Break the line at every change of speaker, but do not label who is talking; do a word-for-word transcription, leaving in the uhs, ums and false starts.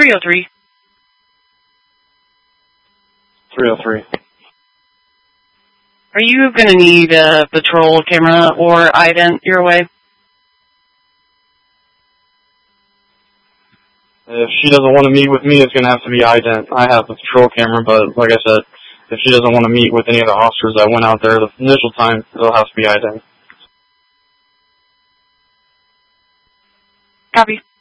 three oh three.
three oh three.
Are you going to need a patrol camera or ident your way?
If she doesn't want to meet with me, it's going to have to be ident. I have a patrol camera, but like I said, if she doesn't want to meet with any of the officers that went out there the initial time, it'll have to be ident.
Copy.